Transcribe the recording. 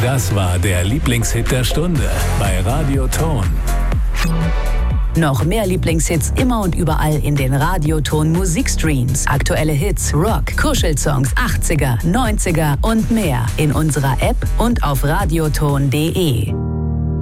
Das war der Lieblingshit der Stunde bei Radio Ton. Noch mehr Lieblingshits immer und überall in den Radioton Musikstreams. Aktuelle Hits, Rock, Kuschelsongs, 80er, 90er und mehr in unserer App und auf radioton.de.